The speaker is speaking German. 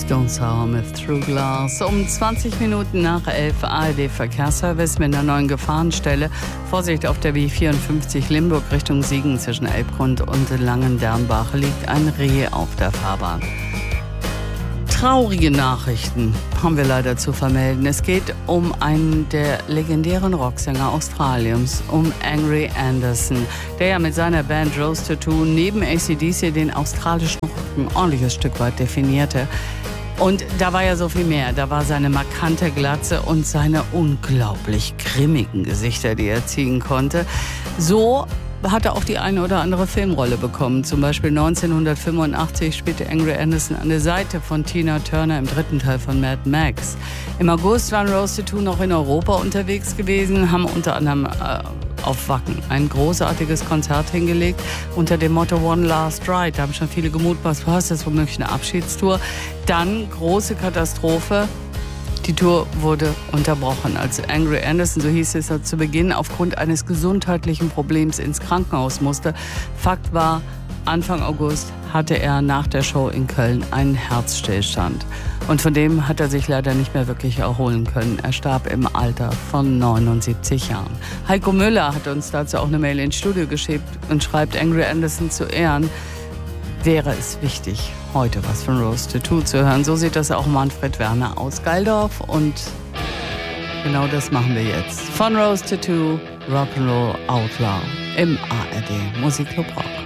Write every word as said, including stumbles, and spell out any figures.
Don't Sour mit Through Glass. Um zwanzig Minuten nach elf A R D-Verkehrsservice mit einer neuen Gefahrenstelle. Vorsicht auf der B vierundfünfzig Limburg Richtung Siegen zwischen Elbgrund und Langendernbach liegt ein Reh auf der Fahrbahn. Traurige Nachrichten haben wir leider zu vermelden. Es geht um einen der legendären Rocksänger Australiens, um Angry Anderson, der ja mit seiner Band Rose Tattoo neben A C D C den australischen Rock ein ordentliches Stück weit definierte. Und da war ja so viel mehr. Da war seine markante Glatze und seine unglaublich grimmigen Gesichter, die er ziehen konnte. So hat er auch die eine oder andere Filmrolle bekommen. Zum Beispiel neunzehnhundertfünfundachtzig spielte Angry Anderson an der Seite von Tina Turner im dritten Teil von Mad Max. Im August waren Rose Tattoo noch in Europa unterwegs gewesen, haben unter anderem äh, auf Wacken ein großartiges Konzert hingelegt unter dem Motto One Last Ride. Da haben schon viele gemutmaßt, was ist das womöglich eine Abschiedstour? Dann große Katastrophe. Die Tour wurde unterbrochen, als Angry Anderson, so hieß es zu Beginn, aufgrund eines gesundheitlichen Problems ins Krankenhaus musste. Fakt war, Anfang August hatte er nach der Show in Köln einen Herzstillstand. Und von dem hat er sich leider nicht mehr wirklich erholen können. Er starb im Alter von neunundsiebzig Jahren. Heiko Müller hat uns dazu auch eine Mail ins Studio geschickt und schreibt, Angry Anderson zu ehren, wäre es wichtig, heute was von Rose Tattoo zu hören. So sieht das auch Manfred Werner aus Geildorf und genau das machen wir jetzt. Von Rose Tattoo, Rock'n'Roll Outlaw im A R D Musikclub Rock.